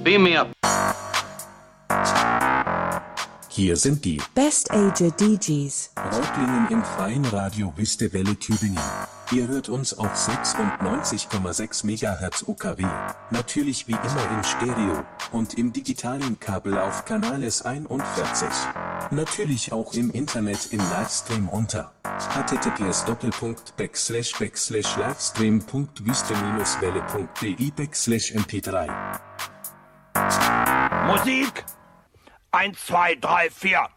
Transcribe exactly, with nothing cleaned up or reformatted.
Beam me up. Hier sind die Best Ager D Js. Reutlingen im freien Radio Wüste Welle Tübingen. Ihr hört uns auf sechsundneunzig Komma sechs Megahertz U K W, natürlich wie immer in Stereo und im digitalen Kabel auf Kanal S einundvierzig. Natürlich auch im Internet im Livestream unter https doppelpunkt backslash backslash livestream punkt wüste welle punkt de backslash m p drei. Musik! Eins, zwei, drei, vier.